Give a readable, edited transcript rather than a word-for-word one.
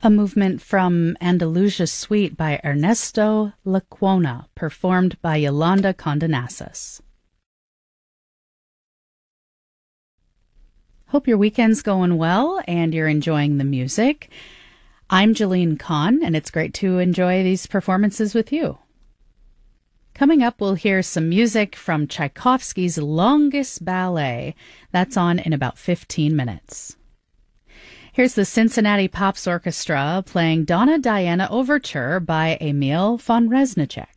A movement from Andalusia Suite by Ernesto Lecuona, performed by Yolanda Condonasas. Hope your weekend's going well and you're enjoying the music. I'm Jeline Kahn, and it's great to enjoy these performances with you. Coming up, we'll hear some music from Tchaikovsky's longest ballet. That's on in about 15 minutes. Here's the Cincinnati Pops Orchestra playing Donna Diana Overture by Emil von Reznicek.